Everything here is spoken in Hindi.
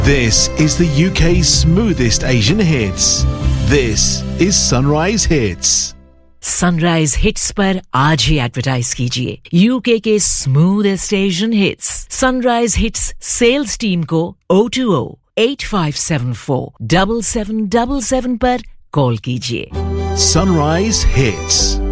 This is the UK's smoothest Asian hits. This is Sunrise Hits. Sunrise hits पर आज ही एडवर्टाइज कीजिए यूके के smoothest Asian hits sunrise hits sales team को 020-8574-7777 पर कॉल कीजिए Sunrise Hits.